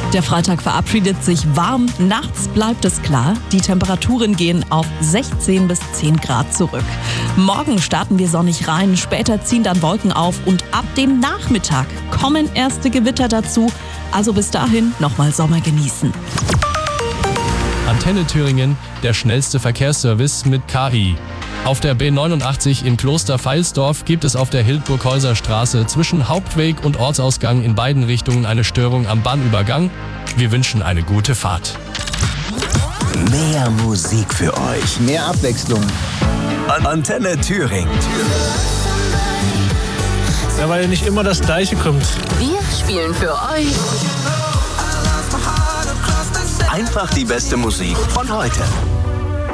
Der Freitag verabschiedet sich warm, nachts bleibt es klar. Die Temperaturen gehen auf 16 bis 10 Grad zurück. Morgen starten wir sonnig rein, später ziehen dann Wolken auf und ab dem Nachmittag kommen erste Gewitter dazu. Also bis dahin nochmal Sommer genießen. Antenne Thüringen, der schnellste Verkehrsservice mit KI. Auf der B89 in Kloster-Veilsdorf gibt es auf der Hildburghäuser Straße zwischen Hauptweg und Ortsausgang in beiden Richtungen eine Störung am Bahnübergang. Wir wünschen eine gute Fahrt. Mehr Musik für euch. Mehr Abwechslung. Antenne Thüringen. Ja, weil nicht immer das Gleiche kommt. Wir spielen für euch Einfach die beste Musik von heute.